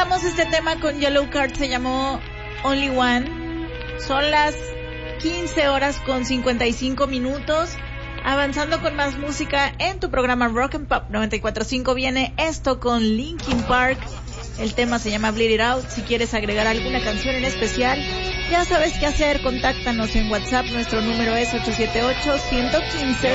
Comenzamos este tema con Yellowcard, se llamó Only One. Son las 15 horas con 55 minutos. Avanzando con más música en tu programa Rock and Pop 94.5 viene esto con Linkin Park. El tema se llama Bleed It Out. Si quieres agregar alguna canción en especial, ya sabes qué hacer. Contáctanos en WhatsApp. Nuestro número es 878-115